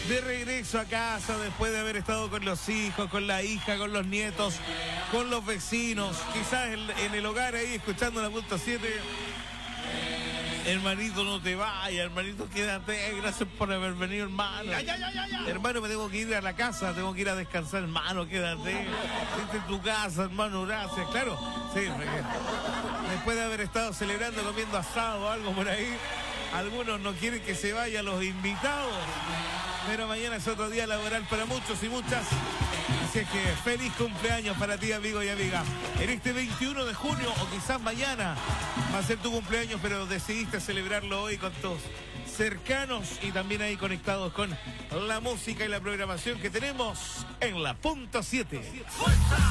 De regreso a casa después de haber estado con los hijos, con la hija, con los nietos, con los vecinos, quizás en el hogar ahí escuchando la punta 7. Hermanito, no te vayas, hermanito, quédate, gracias por haber venido, hermano. Ya. Hermano, me tengo que ir a la casa, tengo que ir a descansar, hermano, quédate. Vete en tu casa, hermano, gracias. Claro, sí, después de haber estado celebrando, comiendo asado o algo por ahí, algunos no quieren que se vayan los invitados, pero mañana es otro día laboral para muchos y muchas. Así es que feliz cumpleaños para ti, amigo y amiga. En este 21 de junio, o quizás mañana, va a ser tu cumpleaños, pero decidiste celebrarlo hoy con tus cercanos y también ahí conectados con la música y la programación que tenemos en la punta 7.